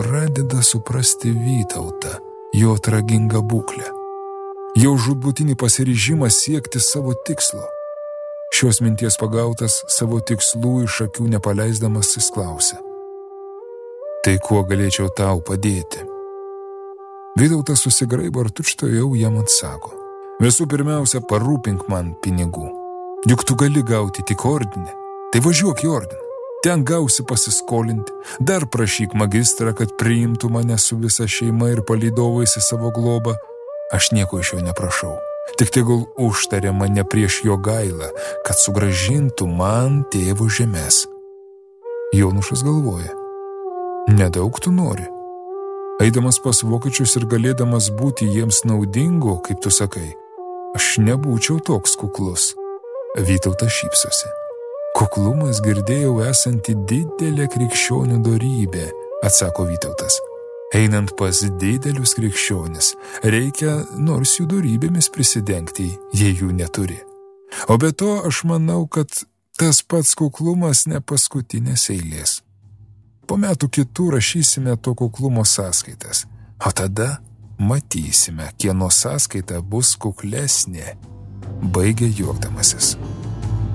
pradeda suprasti Vytautą, jo tragingą būklę, jo žūtbūtinį pasiryžimą siekti savo tikslo. Šios minties pagautas savo tikslų iš akių nepaleisdamas jis klausė: tai kuo galėčiau tau padėti? Vytautas susigraibo ir tučtuojau jam atsako: visų pirmiausia, parūpink man pinigų. Juk tu gali gauti tik ordinę, tai važiuok į ordiną. Ten gausi pasiskolinti, dar prašyk magistrą, kad priimtų mane su visa šeima ir palydovais į savo globą. Aš nieko iš jo neprašau, tik tegul užtarė mane prieš jo gailą, kad sugrąžintų man tėvo žemės. Jonušas galvoja: nedaug tu nori. Eidamas pas vokiečius ir galėdamas būti jiems naudingu, kaip tu sakai, aš nebūčiau toks kuklus. Vytautas šypsosi. Kuklumas girdėjau esanti didelė krikščionių dorybė, atsako Vytautas. Einant pas didelius krikščionis, reikia nors jų dorybėmis prisidengti, jei jų neturi. O be to aš manau, kad tas pats kuklumas ne paskutinės eilės. Po metų kitų rašysime to kuklumo sąskaitas, o tada matysime, kieno sąskaita bus kuklesnė, baigė juokdamasis.